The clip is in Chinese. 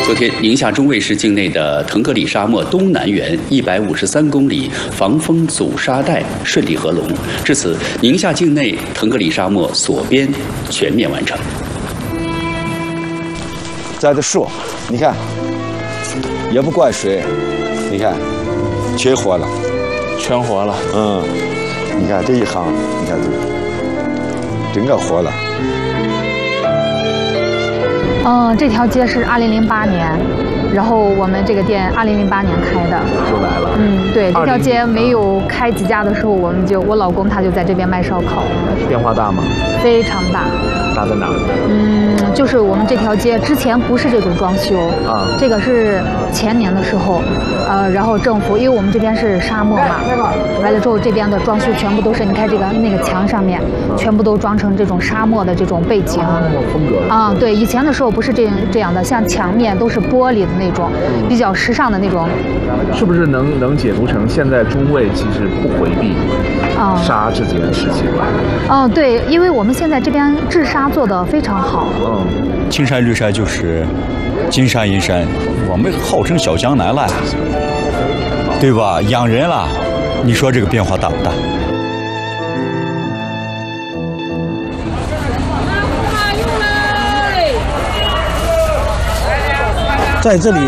昨天，宁夏中卫市境内的腾格里沙漠东南缘153公里防风阻沙带顺利合龙，至此，宁夏境内腾格里沙漠锁边全面完成。 栽的树，你看，也不灌水，你看，全活了， 全活了。 你看这一行，你看这整个活了。 这条街是2008年，然后我们这个店2008年开的。 就来了。 对，这条街没有开几家的时候，我老公他就在这边卖烧烤。 变化大吗？ 非常大。 大在哪？ 就是我们这条街之前不是这种装修啊，这个是前年的时候，然后政府因为我们这边是沙漠嘛，完了之后这边的装修全部都是你看那个墙上面全部都装成这种沙漠的这种背景风格啊，对，以前的时候不是这样的，像墙面都是玻璃的那种，比较时尚的那种。 是不是能解读成现在中卫其实不回避沙这件事情？ 对，因为我们现在这边治沙做得非常好。 青山绿山就是金山银山，我们号称小江南了，对吧？养人了，你说这个变化大不大？ 在这里